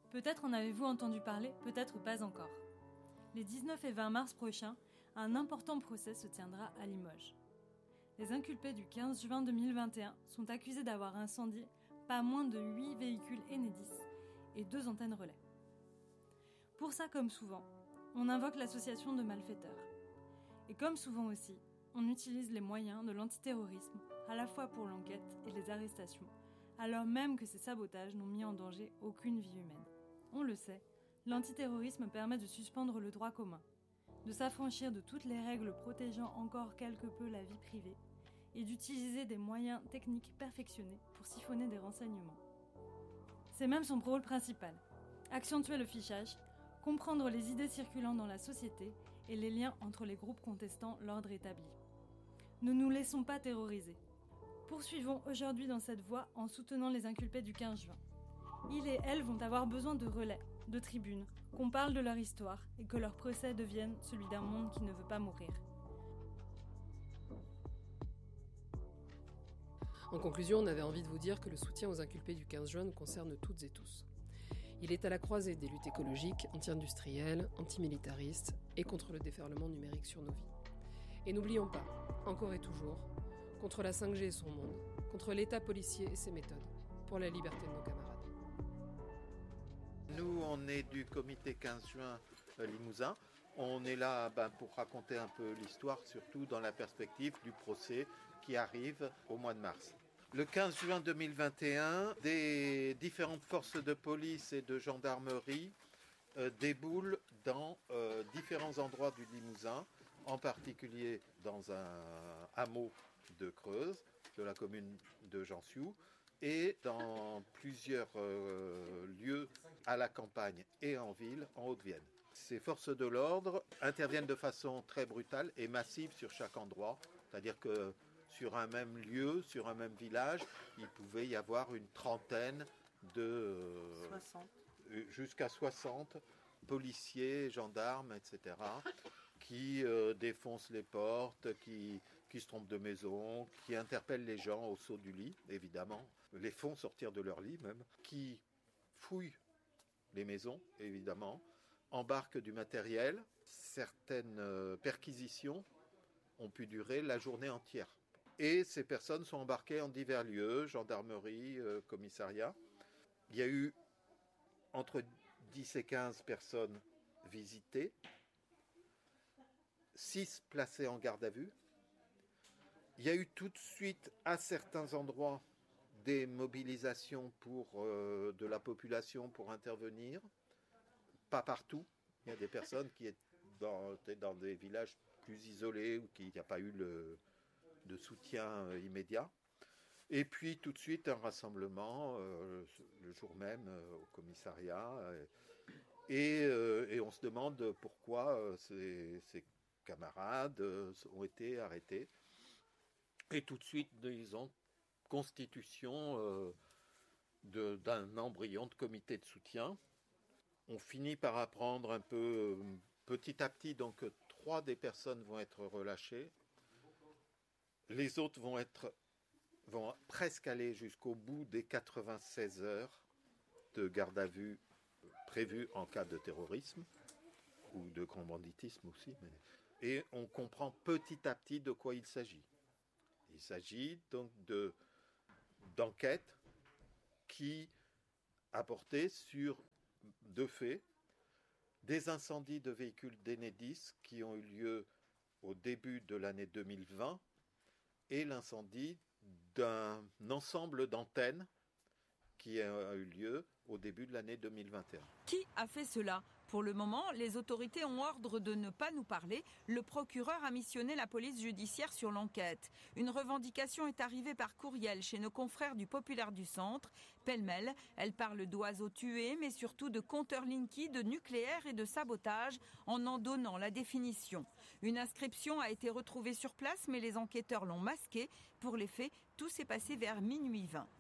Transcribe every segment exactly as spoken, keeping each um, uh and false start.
Peut-être en avez-vous entendu parler, peut-être pas encore. Les dix-neuf et vingt mars prochains, un important procès se tiendra à Limoges. Les inculpés du quinze juin deux mille vingt et un sont accusés d'avoir incendié pas moins de huit véhicules Enedis et deux antennes relais. Pour ça, comme souvent, on invoque l'association de malfaiteurs. Et comme souvent aussi, on utilise les moyens de l'antiterrorisme, à la fois pour l'enquête et les arrestations, alors même que ces sabotages n'ont mis en danger aucune vie humaine. On le sait, l'antiterrorisme permet de suspendre le droit commun, de s'affranchir de toutes les règles protégeant encore quelque peu la vie privée, et d'utiliser des moyens techniques perfectionnés pour siphonner des renseignements. C'est même son rôle principal, accentuer le fichage, comprendre les idées circulant dans la société et les liens entre les groupes contestant l'ordre établi. Ne nous laissons pas terroriser. Poursuivons aujourd'hui dans cette voie en soutenant les inculpés du quinze juin. Ils et elles vont avoir besoin de relais, de tribunes, qu'on parle de leur histoire et que leur procès devienne celui d'un monde qui ne veut pas mourir. En conclusion, on avait envie de vous dire que le soutien aux inculpés du quinze juin nous concerne toutes et tous. Il est à la croisée des luttes écologiques, anti-industrielles, antimilitaristes et contre le déferlement numérique sur nos vies. Et n'oublions pas, encore et toujours, contre la cinq G et son monde, contre l'État policier et ses méthodes, pour la liberté de nos camarades. Nous, on est du comité quinze juin Limousin. On est là ben, pour raconter un peu l'histoire, surtout dans la perspective du procès qui arrive au mois de mars. Le quinze juin deux mille vingt et un, des différentes forces de police et de gendarmerie euh, déboulent dans euh, différents endroits du Limousin, en particulier dans un hameau de Creuse, de la commune de Jansiou, et dans plusieurs euh, lieux à la campagne et en ville, en Haute-Vienne. Ces forces de l'ordre interviennent de façon très brutale et massive sur chaque endroit, c'est-à-dire que sur un même lieu, sur un même village, il pouvait y avoir une trentaine de... Euh, soixante. Jusqu'à soixante policiers, gendarmes, et cetera, qui euh, défoncent les portes, qui, qui se trompent de maison, qui interpellent les gens au saut du lit, évidemment, les font sortir de leur lit même, qui fouillent les maisons, évidemment, embarquent du matériel. Certaines euh, perquisitions ont pu durer la journée entière. Et ces personnes sont embarquées en divers lieux, gendarmerie, euh, commissariat. Il y a eu entre dix et quinze personnes visitées, six placées en garde à vue. Il y a eu tout de suite, à certains endroits, des mobilisations pour, euh, de la population pour intervenir. Pas partout. Il y a des personnes qui étaient dans, dans des villages plus isolés ou qui n'y a pas eu le... de soutien immédiat. Et puis tout de suite un rassemblement euh, le jour même euh, au commissariat. Euh, et, euh, et on se demande pourquoi euh, ces, ces camarades euh, ont été arrêtés. Et tout de suite, disons, constitution euh, de, d'un embryon de comité de soutien. On finit par apprendre un peu euh, petit à petit, donc trois des personnes vont être relâchées. Les autres vont être vont presque aller jusqu'au bout des quatre-vingt-seize heures de garde à vue prévues en cas de terrorisme ou de grand banditisme aussi. Mais... Et on comprend petit à petit de quoi il s'agit. Il s'agit donc de, d'enquêtes qui a porté sur deux faits. Des incendies de véhicules d'Enedis qui ont eu lieu au début de l'année deux mille vingt et l'incendie d'un ensemble d'antennes qui a eu lieu au début de l'année deux mille vingt et un. Qui a fait cela ? Pour le moment, les autorités ont ordre de ne pas nous parler. Le procureur a missionné la police judiciaire sur l'enquête. Une revendication est arrivée par courriel chez nos confrères du Populaire du Centre. Pêle-mêle, elle parle d'oiseaux tués, mais surtout de compteurs Linky, de nucléaire et de sabotage, en en donnant la définition. Une inscription a été retrouvée sur place, mais les enquêteurs l'ont masquée. Pour les faits, tout s'est passé vers minuit vingt.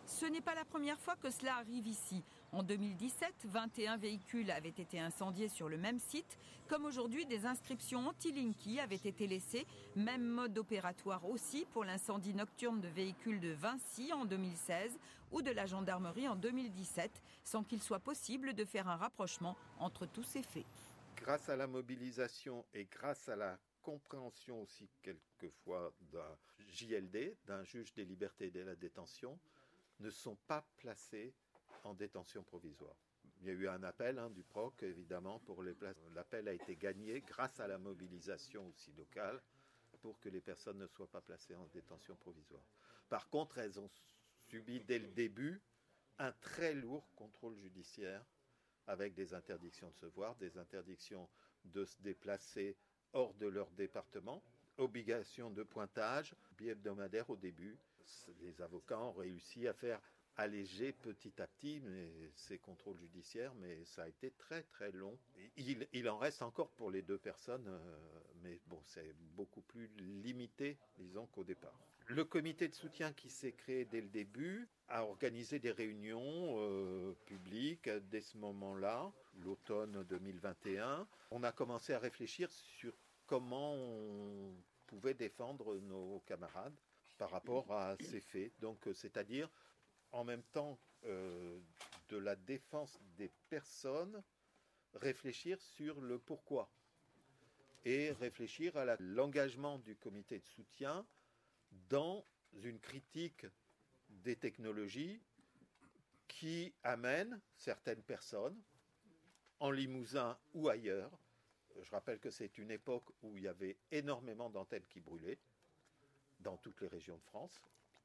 Ce n'est pas la première fois que cela arrive ici. En deux mille dix-sept, vingt et un véhicules avaient été incendiés sur le même site. Comme aujourd'hui, des inscriptions anti-Linky avaient été laissées. Même mode opératoire aussi pour l'incendie nocturne de véhicules de Vinci en deux mille seize ou de la gendarmerie en deux mille dix-sept, sans qu'il soit possible de faire un rapprochement entre tous ces faits. Grâce à la mobilisation et grâce à la compréhension aussi quelquefois d'un J L D, d'un juge des libertés et de la détention, ne sont pas placés en détention provisoire. Il y a eu un appel hein, du P R O C, évidemment, pour les places. L'appel a été gagné grâce à la mobilisation aussi locale pour que les personnes ne soient pas placées en détention provisoire. Par contre, elles ont subi dès le début un très lourd contrôle judiciaire avec des interdictions de se voir, des interdictions de se déplacer hors de leur département, obligation de pointage, bi-hebdomadaire au début. Les avocats ont réussi à faire alléger petit à petit mais ces contrôles judiciaires, mais ça a été très très long. Il, il en reste encore pour les deux personnes, euh, mais bon, c'est beaucoup plus limité, disons, qu'au départ. Le comité de soutien qui s'est créé dès le début a organisé des réunions euh, publiques dès ce moment-là, l'automne deux mille vingt et un. On a commencé à réfléchir sur comment on pouvait défendre nos camarades par rapport à ces faits. Donc, c'est-à-dire, en même temps euh, de la défense des personnes, réfléchir sur le pourquoi et réfléchir à la, l'engagement du comité de soutien dans une critique des technologies qui amènent certaines personnes, en Limousin ou ailleurs. Je rappelle que c'est une époque où il y avait énormément d'antennes qui brûlaient dans toutes les régions de France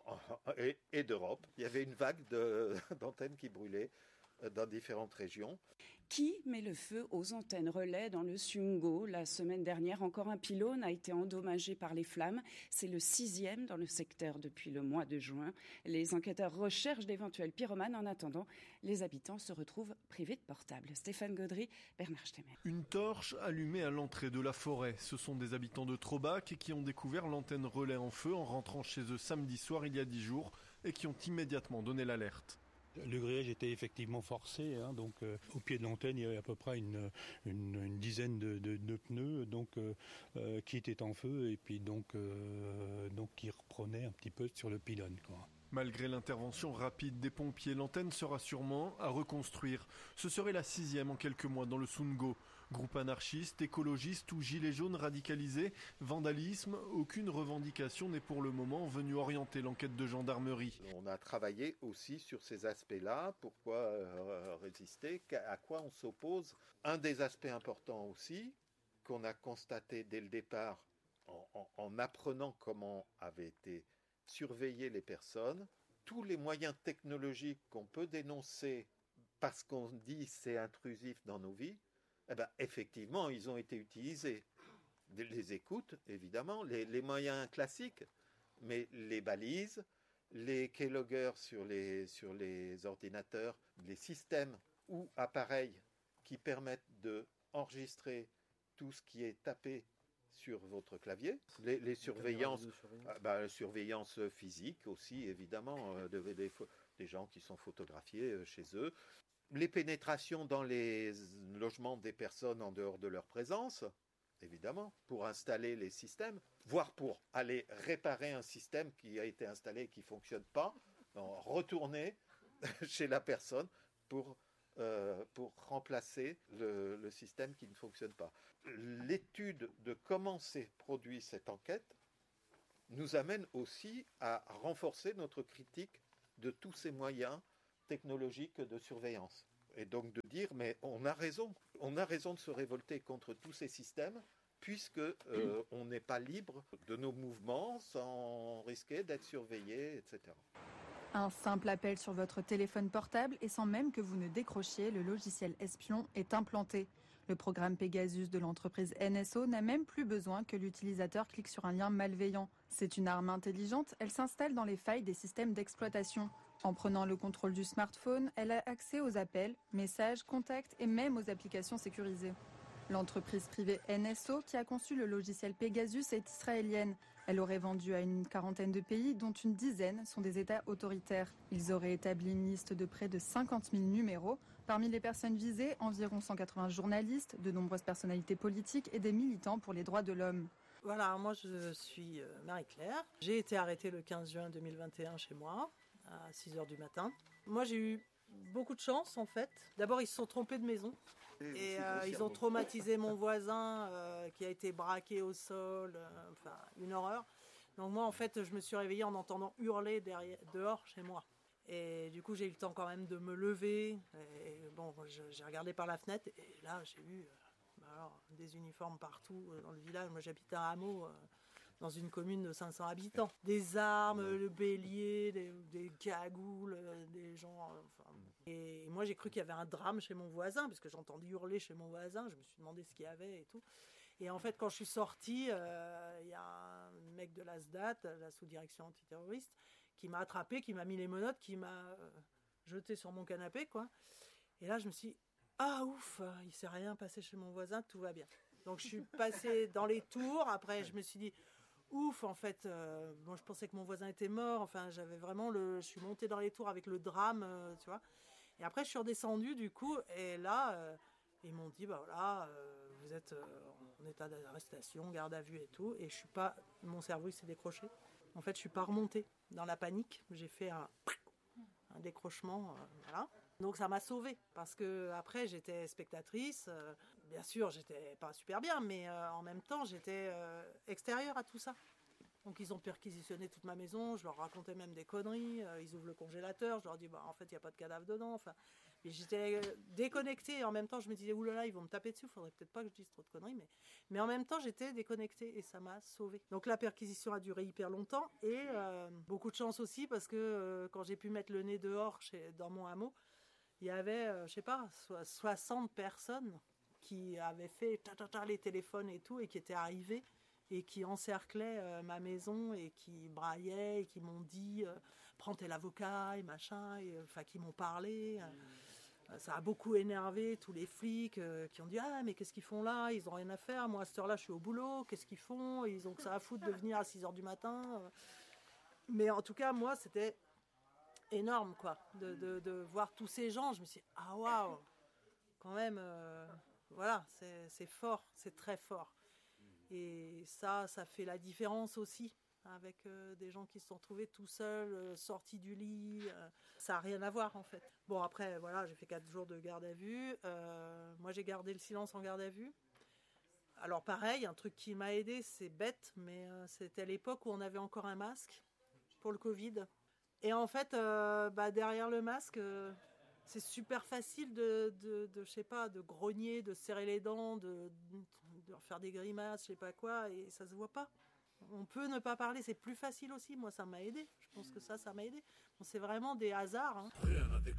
et, et d'Europe. Il y avait une vague de, d'antennes qui brûlaient dans différentes régions. Qui met le feu aux antennes relais dans le Sungo? La semaine dernière, encore un pylône a été endommagé par les flammes. C'est le sixième dans le secteur depuis le mois de juin. Les enquêteurs recherchent d'éventuels pyromanes. En attendant, les habitants se retrouvent privés de portables. Stéphane Gaudry, Bernard Stemmer. Une torche allumée à l'entrée de la forêt. Ce sont des habitants de Trobac qui ont découvert l'antenne relais en feu en rentrant chez eux samedi soir il y a dix jours et qui ont immédiatement donné l'alerte. Le grillage était effectivement forcé, hein, donc euh, au pied de l'antenne il y avait à peu près une, une, une dizaine de, de, de pneus donc, euh, euh, qui étaient en feu et puis donc, euh, donc qui reprenaient un petit peu sur le pylône, quoi. Malgré l'intervention rapide des pompiers, l'antenne sera sûrement à reconstruire. Ce serait la sixième en quelques mois dans le Sungo. Groupe anarchiste, écologiste ou gilets jaunes radicalisés, vandalisme, aucune revendication n'est pour le moment venue orienter l'enquête de gendarmerie. On a travaillé aussi sur ces aspects-là, pourquoi euh, résister, à quoi on s'oppose. Un des aspects importants aussi, qu'on a constaté dès le départ en, en, en apprenant comment avaient été surveiller les personnes, tous les moyens technologiques qu'on peut dénoncer parce qu'on dit c'est intrusif dans nos vies, eh ben, effectivement, ils ont été utilisés. Les écoutes, évidemment, les, les moyens classiques, mais les balises, les keyloggers sur les, sur les ordinateurs, les systèmes ou appareils qui permettent d'enregistrer tout ce qui est tapé sur votre clavier, les, les surveillances, euh, bah, surveillance physique aussi, évidemment, euh, de, des, des gens qui sont photographiés euh, chez eux, les pénétrations dans les logements des personnes en dehors de leur présence, évidemment, pour installer les systèmes, voire pour aller réparer un système qui a été installé et qui ne fonctionne pas, retourner chez la personne pour... Euh, pour remplacer le, le système qui ne fonctionne pas. L'étude de comment s'est produite cette enquête nous amène aussi à renforcer notre critique de tous ces moyens technologiques de surveillance. Et donc de dire, mais on a raison, on a raison de se révolter contre tous ces systèmes, puisque euh, on n'est pas libre de nos mouvements sans risquer d'être surveillé, et cetera. Un simple appel sur votre téléphone portable et sans même que vous ne décrochiez, le logiciel espion est implanté. Le programme Pegasus de l'entreprise N S O n'a même plus besoin que l'utilisateur clique sur un lien malveillant. C'est une arme intelligente, elle s'installe dans les failles des systèmes d'exploitation. En prenant le contrôle du smartphone, elle a accès aux appels, messages, contacts et même aux applications sécurisées. L'entreprise privée N S O, qui a conçu le logiciel Pegasus, est israélienne. Elle aurait vendu à une quarantaine de pays, dont une dizaine sont des États autoritaires. Ils auraient établi une liste de près de cinquante mille numéros. Parmi les personnes visées, environ cent quatre-vingts journalistes, de nombreuses personnalités politiques et des militants pour les droits de l'homme. Voilà, moi je suis Marie-Claire. J'ai été arrêtée le quinze juin deux mille vingt et un chez moi, à six heures du matin. Moi j'ai eu beaucoup de chance en fait. D'abord ils se sont trompés de maison. Et euh, ils ont traumatisé mon voisin euh, qui a été braqué au sol, euh, enfin une horreur. Donc moi en fait je me suis réveillée en entendant hurler derrière, dehors chez moi. Et du coup j'ai eu le temps quand même de me lever. Et bon, je, j'ai regardé par la fenêtre et là j'ai eu euh, alors, des uniformes partout euh, dans le village. Moi j'habite à un hameau. Euh, dans une commune de cinq cents habitants. Des armes, le bélier, des, des cagoules, des gens... Enfin, et moi, j'ai cru qu'il y avait un drame chez mon voisin, parce que j'entendais hurler chez mon voisin. Je me suis demandé ce qu'il y avait et tout. Et en fait, quand je suis sortie, euh, il y a un mec de l'A S D A T, la sous-direction antiterroriste, qui m'a attrapé, qui m'a mis les menottes, qui m'a euh, jeté sur mon canapé, quoi. Et là, je me suis dit, ah ouf, il ne s'est rien passé chez mon voisin, tout va bien. Donc, je suis passée dans les tours. Après, je me suis dit... Ouf, en fait, euh, bon, je pensais que mon voisin était mort. Enfin, j'avais vraiment le. Je suis montée dans les tours avec le drame, euh, tu vois. Et après, je suis redescendue du coup, et là, euh, ils m'ont dit, bah voilà, euh, vous êtes euh, en état d'arrestation, garde à vue et tout. Et je suis pas. Mon cerveau il s'est décroché. En fait, je suis pas remontée dans la panique. J'ai fait un, un décrochement, euh, voilà. Donc ça m'a sauvée parce que après j'étais spectatrice. Euh, bien sûr, j'étais pas super bien, mais euh, en même temps j'étais euh, extérieure à tout ça. Donc ils ont perquisitionné toute ma maison. Je leur racontais même des conneries. Euh, ils ouvrent le congélateur. Je leur dis bah en fait il y a pas de cadavre dedans. Enfin, mais j'étais déconnectée et en même temps je me disais oulala ils vont me taper dessus. Faudrait peut-être pas que je dise trop de conneries, mais mais en même temps j'étais déconnectée et ça m'a sauvée. Donc la perquisition a duré hyper longtemps et euh, beaucoup de chance aussi parce que euh, quand j'ai pu mettre le nez dehors chez, dans mon hameau. Il y avait, euh, je sais pas, soixante personnes qui avaient fait ta, ta, ta, les téléphones et tout, et qui étaient arrivées, et qui encerclaient euh, ma maison, et qui braillaient, et qui m'ont dit euh, « prends tel avocat », et machin, et, enfin, qui m'ont parlé. Euh, ça a beaucoup énervé tous les flics euh, qui ont dit « ah, mais qu'est-ce qu'ils font là ? Ils n'ont rien à faire. Moi, à cette heure-là, je suis au boulot. Qu'est-ce qu'ils font ? Ils ont que ça à foutre de venir à six heures du matin. » Mais en tout cas, moi, c'était... énorme quoi, de, de, de voir tous ces gens. Je me suis dit, ah waouh, quand même, euh, voilà, c'est, c'est fort, c'est très fort. Et ça, ça fait la différence aussi avec euh, des gens qui se sont retrouvés tout seuls, euh, sortis du lit. Euh, ça n'a rien à voir en fait. Bon après, voilà, j'ai fait quatre jours de garde à vue. Euh, moi, j'ai gardé le silence en garde à vue. Alors pareil, un truc qui m'a aidé, c'est bête, mais euh, c'était à l'époque où on avait encore un masque pour le Covid. Et en fait, euh, bah, derrière le masque, euh, c'est super facile de, de, de, je sais pas, de grogner, de serrer les dents, de, de faire des grimaces, je sais pas quoi, et ça se voit pas. On peut ne pas parler, c'est plus facile aussi. Moi, ça m'a aidé. Je pense que ça, ça m'a aidé. Bon, c'est vraiment des hasards. Hein. Rien avec